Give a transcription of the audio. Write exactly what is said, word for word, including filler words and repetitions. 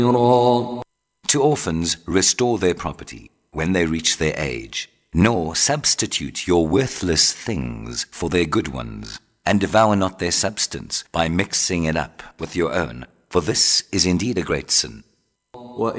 To orphans restore their property when they reach their age, nor substitute your worthless things for their good ones, and devour not their substance by mixing it up with your own, for this is indeed a great sin.